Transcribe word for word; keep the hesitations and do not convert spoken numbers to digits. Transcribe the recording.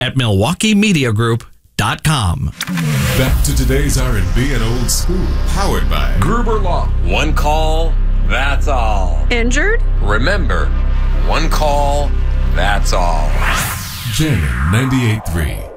at milwaukee media group dot com. Back to today's R and B and old school, powered by Gruber Law. One call, that's all. Injured? Remember, one call, that's all. Jammin' ninety-eight point three.